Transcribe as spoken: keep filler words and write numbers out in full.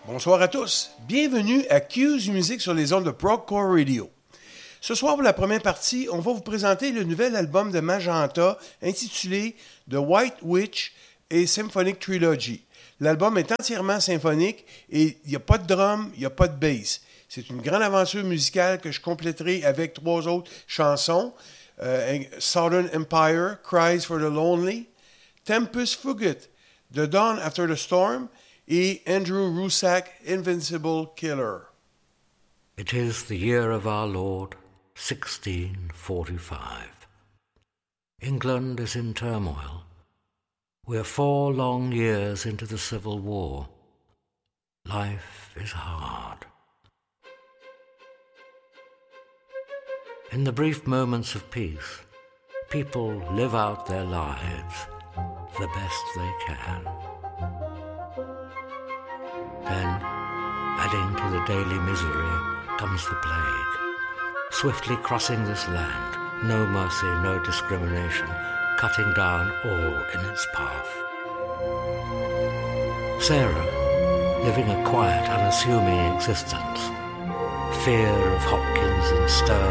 Bonsoir à tous. Bienvenue à Q's Music sur les ondes de Progcore Radio. Ce soir, pour la première partie, on va vous présenter le nouvel album de Magenta intitulé The White Witch et Symphonic Trilogy. L'album est entièrement symphonique et il n'y a pas de drum, il n'y a pas de bass. C'est une grande aventure musicale que je compléterai avec trois autres chansons. Euh, Southern Empire, Cries for the Lonely, Tempus Fugit, The Dawn After the Storm et Andrew Rusak, Invincible Killer. It is the year of our Lord, sixteen forty-five. England is in turmoil. We're four long years into the Civil War. Life is hard. In the brief moments of peace, people live out their lives the best they can. Then, adding to the daily misery, comes the plague, swiftly crossing this land, no mercy, no discrimination, cutting down all in its path. Sarah, living a quiet, unassuming existence, fear of Hopkins and Stern